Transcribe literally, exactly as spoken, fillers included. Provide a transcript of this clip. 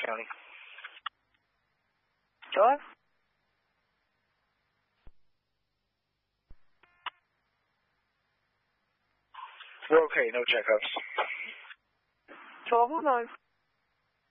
County. What? We're okay, no checkups. twelve oh nine.